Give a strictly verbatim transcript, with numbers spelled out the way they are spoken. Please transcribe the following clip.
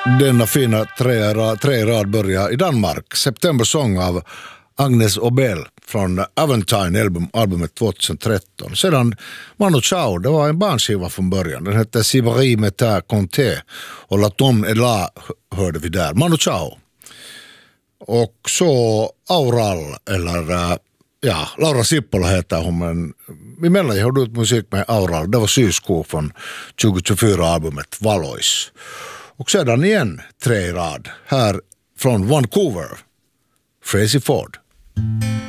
Denna fina tre, tre rad börjar i Danmark. September Song av Agnes Obel från Aventine album, albumet tjugohundratretton. Sedan Manu Chao, det var en barnskiva från början. Den hette Sibari Meta Conté och La Tom Ela hörde vi där. Manu Chao. Och så Aural, eller ja, Laura Sippola heter hon, men emellan jag hörde ut musik med Aural. Det var sysko från tjugohundratjugofyra-albumet Valois. Och sedan igen tre rad här från Vancouver, Tracy Ford.